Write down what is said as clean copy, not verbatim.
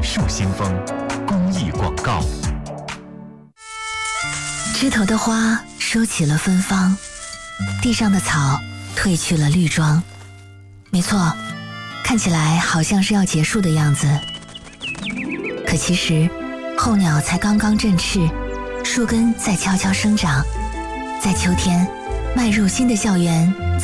树新风公益广告。 枝头的花收起了芬芳，地上的草褪去了绿装。没错，看起来好像是要结束的样子，可其实候鸟才刚刚振翅，树根在悄悄生长，在秋天迈入新的校园，